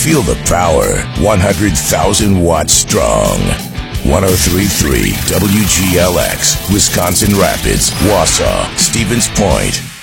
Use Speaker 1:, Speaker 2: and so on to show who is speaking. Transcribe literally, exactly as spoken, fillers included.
Speaker 1: Feel the power. one hundred thousand watts strong. one oh three point three W G L X, Wisconsin Rapids, Wausau, Stevens Point.